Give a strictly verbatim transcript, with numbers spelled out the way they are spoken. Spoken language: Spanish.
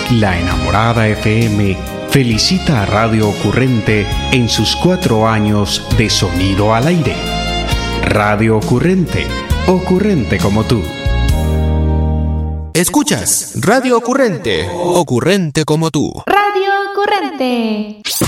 La Enamorada F M felicita a Radio Ocurrente en sus cuatro años de sonido al aire. Radio Ocurrente, ocurrente como tú. Escuchas Radio Ocurrente, ocurrente como tú. Radio Ocurrente.